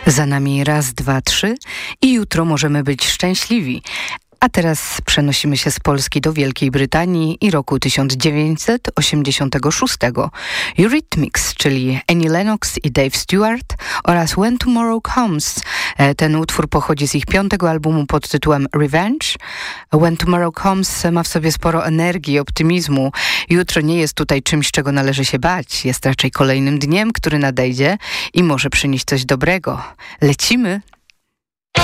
Za nami raz, dwa, trzy i jutro możemy być szczęśliwi. A teraz przenosimy się z Polski do Wielkiej Brytanii i roku 1986. Eurythmics, czyli Annie Lennox i Dave Stewart oraz When Tomorrow Comes. Ten utwór pochodzi z ich 5. albumu pod tytułem Revenge. When Tomorrow Comes ma w sobie sporo energii, optymizmu. Jutro nie jest tutaj czymś, czego należy się bać. Jest raczej kolejnym dniem, który nadejdzie i może przynieść coś dobrego. Lecimy!